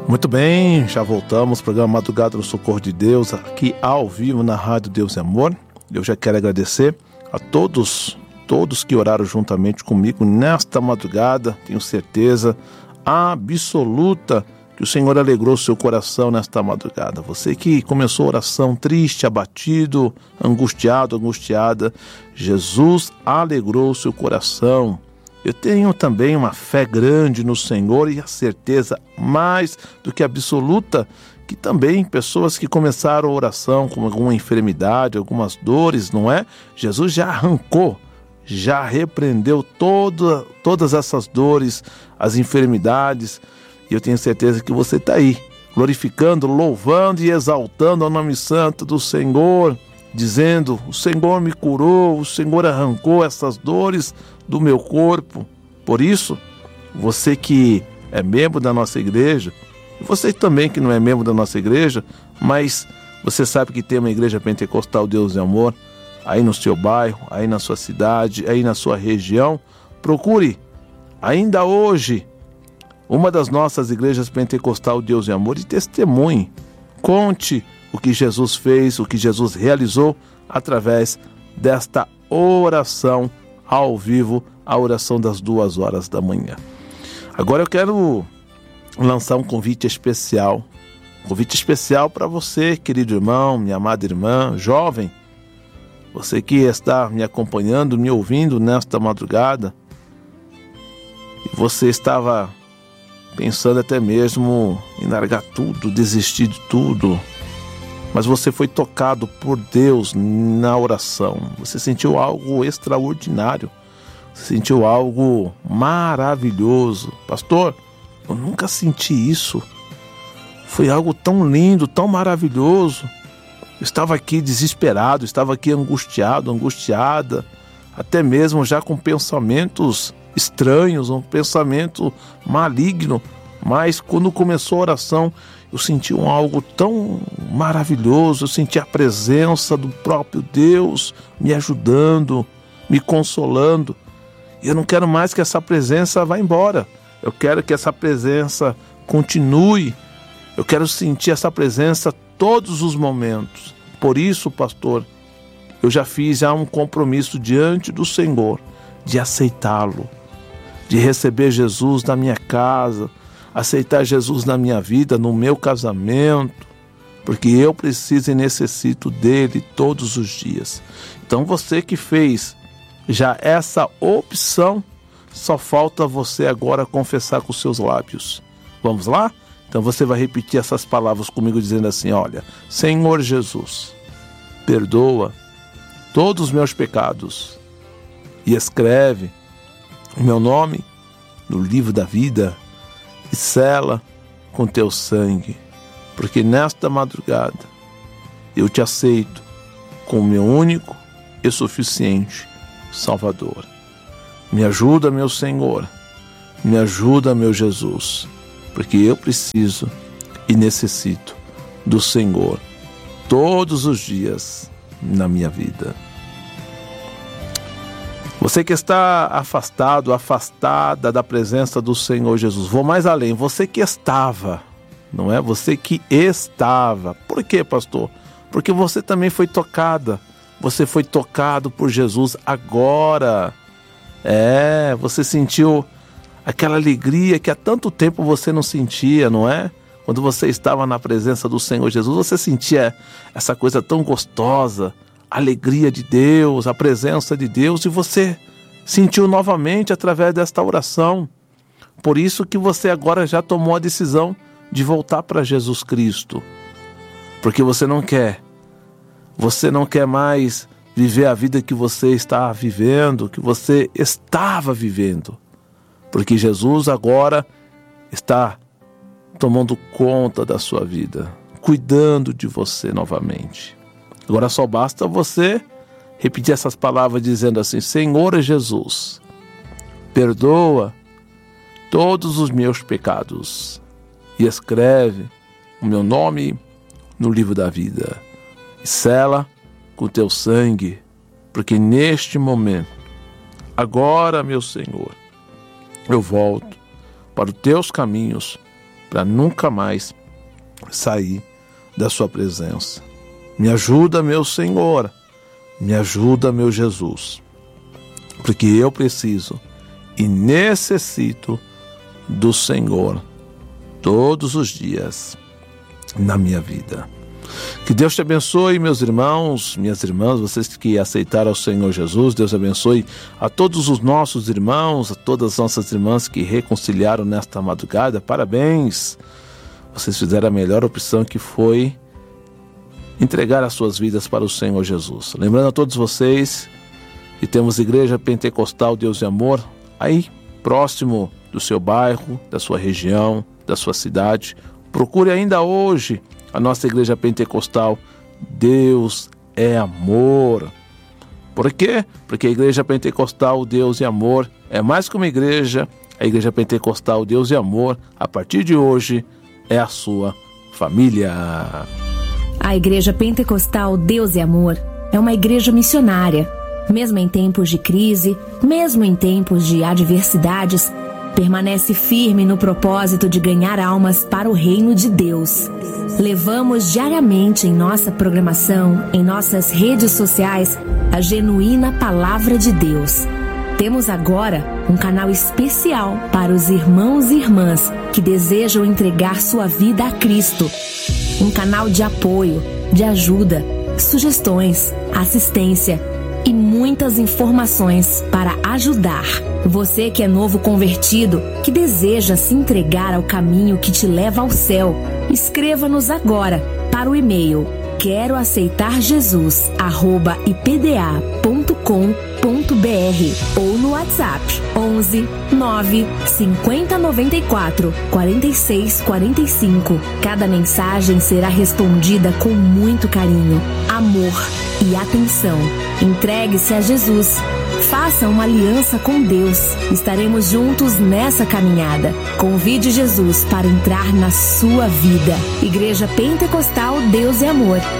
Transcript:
Muito bem, já voltamos, programa Madrugada do Socorro de Deus, aqui ao vivo na Rádio Deus e Amor. Eu já quero agradecer a todos que oraram juntamente comigo nesta madrugada. Tenho certeza absoluta que o Senhor alegrou seu coração nesta madrugada. Você que começou a oração triste, abatido, angustiada, Jesus alegrou seu coração. Eu tenho também uma fé grande no Senhor e a certeza mais do que absoluta que também pessoas que começaram a oração com alguma enfermidade, algumas dores, não é? Jesus já arrancou, já repreendeu todas essas dores, as enfermidades, e eu tenho certeza que você está aí, glorificando, louvando e exaltando o nome santo do Senhor, dizendo: o Senhor me curou, o Senhor arrancou essas dores do meu corpo. Por isso, você que é membro da nossa igreja, e você também que não é membro da nossa igreja, mas você sabe que tem uma igreja pentecostal Deus e Amor, aí no seu bairro, aí na sua cidade, aí na sua região, procure ainda hoje uma das nossas igrejas pentecostal Deus e Amor e testemunhe, conte o que Jesus fez, o que Jesus realizou através desta oração ao vivo, a oração das 2h da manhã. Agora eu quero lançar um convite especial para você, querido irmão, minha amada irmã, jovem, você que está me acompanhando, me ouvindo nesta madrugada, e você estava pensando até mesmo em largar tudo, desistir de tudo, mas você foi tocado por Deus na oração. Você sentiu algo extraordinário. Você sentiu algo maravilhoso. Pastor, eu nunca senti isso. Foi algo tão lindo, tão maravilhoso. Eu estava aqui desesperado, estava aqui angustiado, angustiada, até mesmo já com pensamentos estranhos, um pensamento maligno. Mas quando começou a oração, eu senti algo tão maravilhoso, eu senti a presença do próprio Deus me ajudando, me consolando. E eu não quero mais que essa presença vá embora. Eu quero que essa presença continue. Eu quero sentir essa presença todos os momentos. Por isso, pastor, eu já fiz um compromisso diante do Senhor de aceitá-lo, de receber Jesus na minha casa, aceitar Jesus na minha vida, no meu casamento, porque eu preciso e necessito dele todos os dias. Então você que fez já essa opção, só falta você agora confessar com os seus lábios. Vamos lá? Então você vai repetir essas palavras comigo dizendo assim: olha, Senhor Jesus, perdoa todos os meus pecados e escreve o meu nome no livro da vida e sela com teu sangue, porque nesta madrugada eu te aceito como meu único e suficiente Salvador. Me ajuda, meu Senhor, me ajuda, meu Jesus, porque eu preciso e necessito do Senhor todos os dias na minha vida. Você que está afastado, afastada da presença do Senhor Jesus, vou mais além, você que estava, não é? Você que estava. Por quê, pastor? Porque você também foi tocada, você foi tocado por Jesus agora. Você sentiu aquela alegria que há tanto tempo você não sentia, não é? Quando você estava na presença do Senhor Jesus, você sentia essa coisa tão gostosa, a alegria de Deus, a presença de Deus, e você sentiu novamente através desta oração. Por isso que você agora já tomou a decisão de voltar para Jesus Cristo, porque você não quer mais viver a vida que você está vivendo, que você estava vivendo, porque Jesus agora está tomando conta da sua vida, cuidando de você novamente. Agora só basta você repetir essas palavras dizendo assim: Senhor Jesus, perdoa todos os meus pecados e escreve o meu nome no livro da vida e sela com teu sangue, porque neste momento, agora, meu Senhor, eu volto para os teus caminhos para nunca mais sair da sua presença. Me ajuda, meu Senhor, me ajuda, meu Jesus, porque eu preciso e necessito do Senhor todos os dias na minha vida. Que Deus te abençoe, meus irmãos, minhas irmãs, vocês que aceitaram o Senhor Jesus. Deus abençoe a todos os nossos irmãos, a todas as nossas irmãs que reconciliaram nesta madrugada. Parabéns! Vocês fizeram a melhor opção, que foi entregar as suas vidas para o Senhor Jesus. Lembrando a todos vocês que temos Igreja Pentecostal Deus e Amor aí próximo do seu bairro, da sua região, da sua cidade. Procure ainda hoje a nossa Igreja Pentecostal Deus é Amor. Por quê? Porque a Igreja Pentecostal Deus e Amor é mais que uma igreja. A Igreja Pentecostal Deus e Amor, a partir de hoje, é a sua família. A Igreja Pentecostal Deus e Amor é uma igreja missionária. Mesmo em tempos de crise, mesmo em tempos de adversidades, permanece firme no propósito de ganhar almas para o reino de Deus. Levamos diariamente em nossa programação, em nossas redes sociais, a genuína Palavra de Deus. Temos agora um canal especial para os irmãos e irmãs que desejam entregar sua vida a Cristo. Um canal de apoio, de ajuda, sugestões, assistência e muitas informações para ajudar. Você que é novo convertido, que deseja se entregar ao caminho que te leva ao céu, escreva-nos agora para o e-mail queroaceitarjesus@ipda.com.br ou no WhatsApp 11 9 50 94 46 45. Cada mensagem será respondida com muito carinho, amor e atenção. Entregue-se a Jesus. Faça uma aliança com Deus. Estaremos juntos nessa caminhada. Convide Jesus para entrar na sua vida. Igreja Pentecostal Deus e Amor.